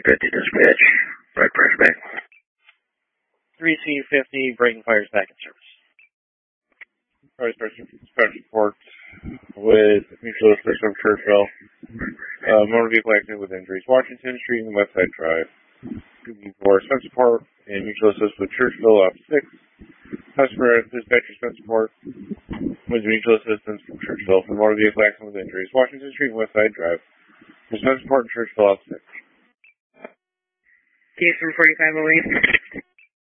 350 dispatch. Right pressure back. 3C50, braking fires back in service. Alright, special report with mutual assistance from Churchville. Motor vehicle accident with injuries. Washington Street and West Side Drive. For expense support and mutual assistance with Churchville off 6. Customer dispatcher expense support with mutual assistance from Churchville for motor vehicle accident with injuries. Washington Street and West Side Drive. Expense support in Churchville off 6. Case from 4508.